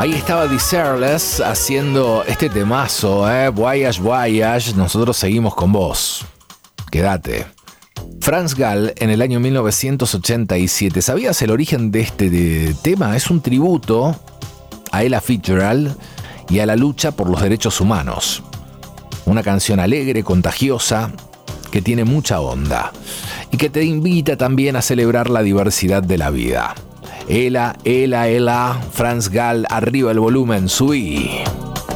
Ahí estaba Desireless haciendo este temazo, Voyage, Voyage. Nosotros seguimos con vos. Quédate. Franz Gall en el año 1987. ¿Sabías el origen de este tema? Es un tributo a Ella Fitzgerald y a la lucha por los derechos humanos. Una canción alegre, contagiosa, que tiene mucha onda y que te invita también a celebrar la diversidad de la vida. Ella, Franz Gall, arriba el volumen, subí.